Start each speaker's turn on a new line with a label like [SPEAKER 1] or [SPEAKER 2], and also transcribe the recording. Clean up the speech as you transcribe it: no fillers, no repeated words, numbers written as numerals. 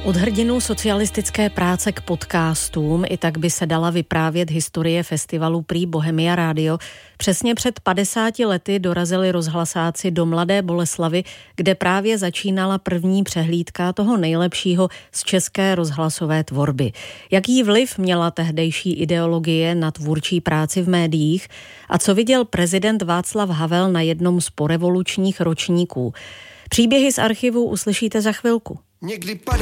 [SPEAKER 1] Od hrdinů socialistické práce k podcastům, i tak by se dala vyprávět historie festivalu Prý Bohemia Radio. Přesně před 50 lety dorazili rozhlasáci do Mladé Boleslavi, kde právě začínala první přehlídka toho nejlepšího z české rozhlasové tvorby. Jaký vliv měla tehdejší ideologie na tvůrčí práci v médiích a co viděl prezident Václav Havel na jednom z porevolučních ročníků? Příběhy z archivu uslyšíte za chvilku.
[SPEAKER 2] Někdy